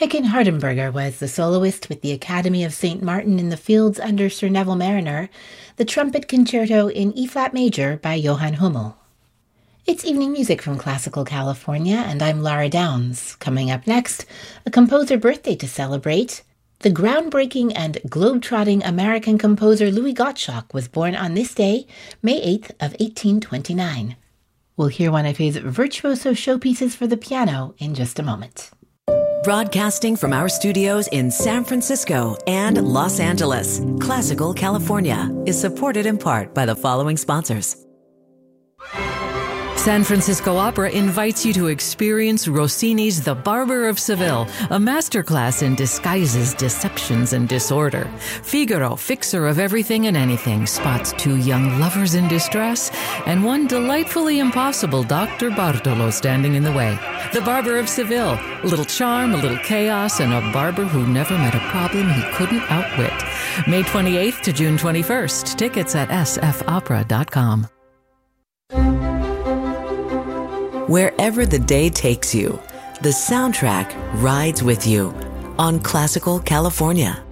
Hicken Hardenberger was the soloist with the Academy of St. Martin in the Fields under Sir Neville Mariner, the trumpet concerto in E-flat major by Johann Hummel. It's evening music from Classical California, and I'm Lara Downs. Coming up next, a composer birthday to celebrate. The groundbreaking and globe-trotting American composer Louis Gottschalk was born on this day, May 8th of 1829. We'll hear one of his virtuoso showpieces for the piano in just a moment. Broadcasting from our studios in San Francisco and Los Angeles, Classical California is supported in part by the following sponsors. San Francisco Opera invites you to experience Rossini's The Barber of Seville, a masterclass in disguises, deceptions, and disorder. Figaro, fixer of everything and anything, spots two young lovers in distress and one delightfully impossible Dr. Bartolo standing in the way. The Barber of Seville, a little charm, a little chaos, and a barber who never met a problem he couldn't outwit. May 28th to June 21st. Tickets at sfopera.com. Wherever the day takes you, the soundtrack rides with you on Classical California.